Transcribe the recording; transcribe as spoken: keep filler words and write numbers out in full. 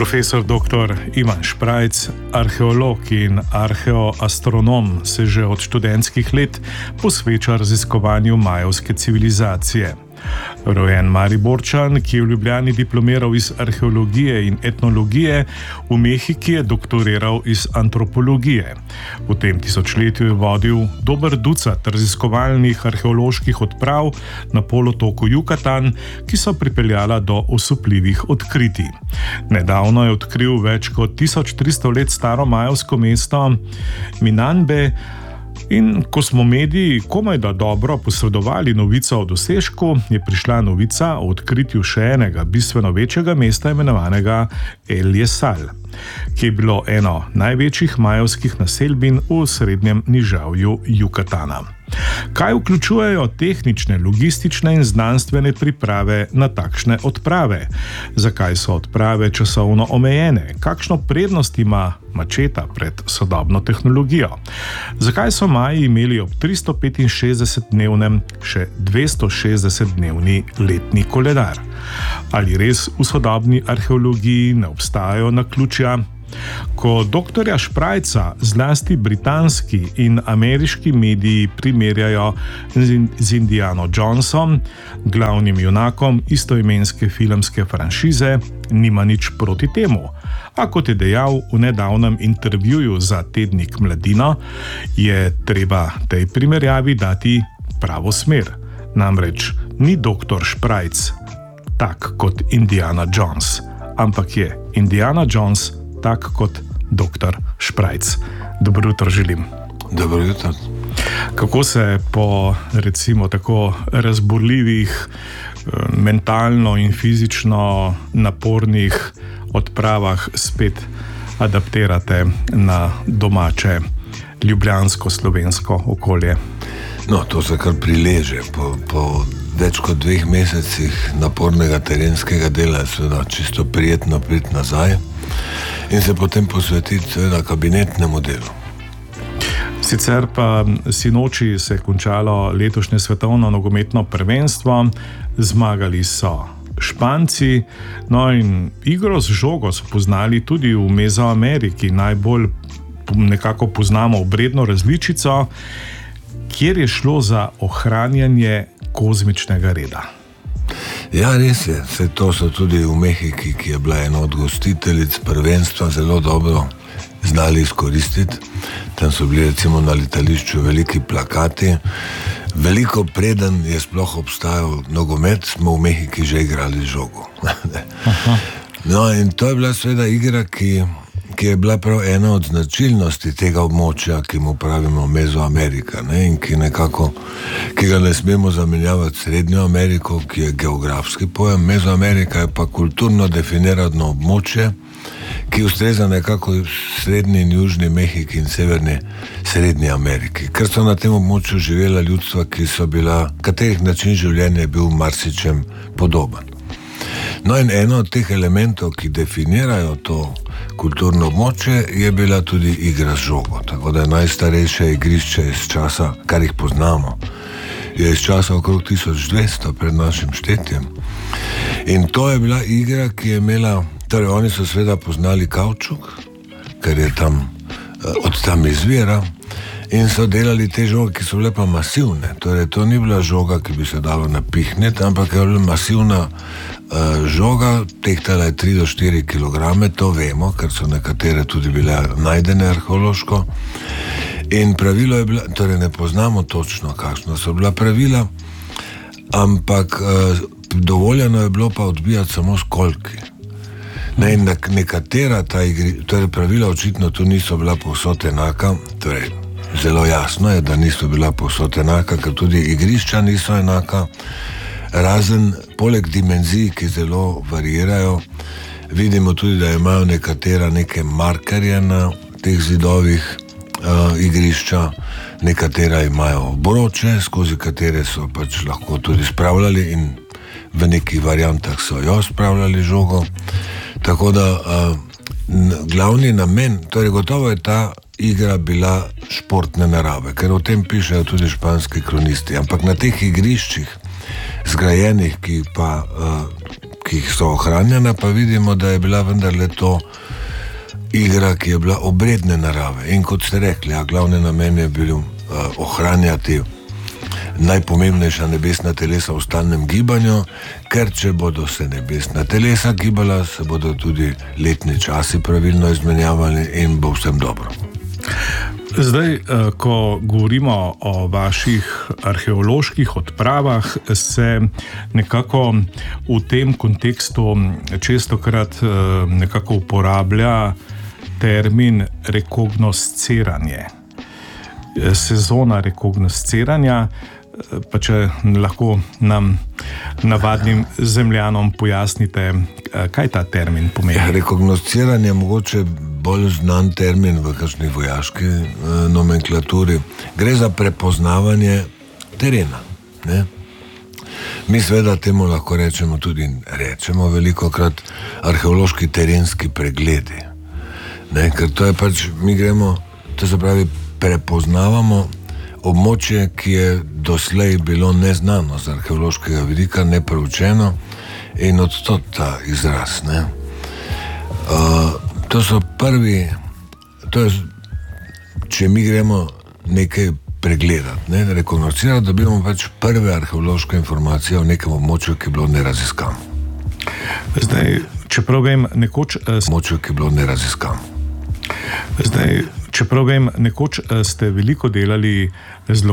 Profesor doktor Ivan Šprajc, arheolog in arheoastronom, se že od študentskih let posveča raziskovanju majevske civilizacije. Rojen Mariborčan, ki je v Ljubljani diplomiral iz arheologije in etnologije, v Mehiki je doktoriral iz antropologije. V tem tisočletju je vodil dober ducat raziskovalnih arheoloških odprav na polotoku Jukatan, ki so pripeljala do osupljivih odkritij. Nedavno je odkril več kot tisoč tristo let staro majevsko mesto Minanbe. In ko smo mediji komaj da dobro posredovali novico o dosežku, je prišla novica o odkritju še enega bistveno večjega mesta imenovanega El Jesal, ki je bilo eno največjih majevskih naselbin v srednjem nižavju Jukatana. Kaj vključujejo tehnične, logistične in znanstvene priprave na takšne odprave? Zakaj so odprave časovno omejene? Kakšno prednost ima mačeta pred sodobno tehnologijo? Zakaj so Maji imeli ob tristo petinšestdesetdnevnem še dvestošestdesetdnevni letni koledar? Ali res v sodobni arheologiji ne obstajajo naključja? Ko doktorja Šprajca zlasti britanski in ameriški mediji primerjajo z Indiano Jonesom, glavnim junakom istoimenske filmske franšize, nima nič proti temu. A kot je dejal v nedavnem intervjuju za tednik Mladino, je treba tej primerjavi dati pravo smer. Namreč ni doktor Šprajc tak kot Indiana Jones, ampak je Indiana Jones tak kot doktor Šprajc. Dobro jutro želim. Dobro jutro. Kako se po, recimo, tako razborljivih, mentalno in fizično napornih odpravah spet adaptirate na domače ljubljansko-slovensko okolje? No, to se kar prileže. Po, po več kot dveh mesecih napornega terenskega dela je seveda čisto prijetno priti nazaj in se potem posvetiti seveda kabinetnemu delu. Sicer pa sinoči se je končalo letošnje svetovno nogometno prvenstvo, zmagali so Španci, no in igro z žogo so poznali tudi v Mezoameriki, najbolj nekako poznamo obredno različico, kjer je šlo za ohranjanje kozmičnega reda. Ja, res je. Vse to so tudi v Mehiki, ki je bila ena od gostiteljic prvenstva, zelo dobro znali izkoristiti. Tam so bili recimo na letališču veliki plakati. Veliko preden je sploh obstajal nogomet, smo v Mehiki že igrali žogo. No, in to je bila seveda igra, ki, ki je bila prav ena od značilnosti tega območja, ki mu pravimo Mezoamerika, ne? In ki nekako, ki ga ne smemo zamenjavati Srednjo Ameriko, ki je geografski pojem. Mezoamerika je pa kulturno definirano območje, ki ustreza nekako srednji in južni Mehiki in severni Srednji Ameriki, ker so na tem območju živela ljudstva, ki so bila, katerih način življenja je bil marsičem podoben. No, in eno od teh elementov, ki definirajo to kulturno območje, je bila tudi igra z žogo. Tako da je najstarejše igrišče iz časa, kar jih poznamo, je iz časa okrog tisoč dvesto pred našim štetjem. In to je bila igra, ki je imela, torej oni so seveda poznali kavčuk, ker je tam, od tam izvira, in so delali te žoge, ki so bile pa masivne. Torej, to ni bila žoga, ki bi se dalo napihniti, ampak je bila masivna uh, žoga, tehtala je tri do štiri kilograme, to vemo, ker so nekatere tudi bile najdene arheološko. In pravilo je bila, torej ne poznamo točno, kakšno so bila pravila, ampak uh, dovoljeno je bilo pa odbijati samo s kolki. Ne, in nekatera ta igri, torej pravila očitno tu niso bila povsod enaka, torej zelo jasno je, da niso bila povsod enaka, ker tudi igrišča niso enaka, razen poleg dimenzij, ki zelo varirajo, vidimo tudi, da imajo nekatera neke markerje na teh zidovih uh, igrišča, nekatera imajo obroče, skozi katere so pač lahko tudi spravljali in v nekih variantah so jo spravljali žogo. Tako da uh, glavni namen, torej gotovo je ta igra bila športne narave, ker o tem pišejo tudi španski kronisti, ampak na teh igriščih zgrajenih, ki pa, uh, ki so ohranjena, pa vidimo, da je bila vendarle to igra, ki je bila obredne narave. In kot ste rekli, ja, glavni namen je bil uh, ohranjati najpomembnejša nebesna telesa v stalnem gibanju, ker če bodo se nebesna telesa gibala, se bodo tudi letni časi pravilno izmenjavali in bo vsem dobro. Zdaj, ko govorimo o vaših arheoloških odpravah, se nekako v tem kontekstu čestokrat nekako uporablja termin rekognosciranje. Sezona rekognosciranja, pa če lahko nam navadnim zemljanom pojasnite, kaj ta termin pomeni. Rekognosciranje je mogoče bolj znan termin v kakšni vojaški eh, nomenklaturi. Gre za prepoznavanje terena. Ne? Mi seveda temu lahko rečemo tudi rečemo velikokrat arheološki terenski pregledi. Ne? Ker to je pač, mi gremo, to se pravi, prepoznavamo območje, ki je doslej bilo neznano z arheološkega vidika, neproučeno in odtot ta izraz. Ne? Uh, to so prvi, to je, če mi gremo nekaj pregledati, ne, rekognoscirati, dobimo pač prve arheološke informacije o nekem območju, ki je bilo neraziskano. Zdaj, čeprav vem, nekoč... Območju, ki je bilo neraziskano. Zdaj, čeprav vem, nekoč ste veliko delali z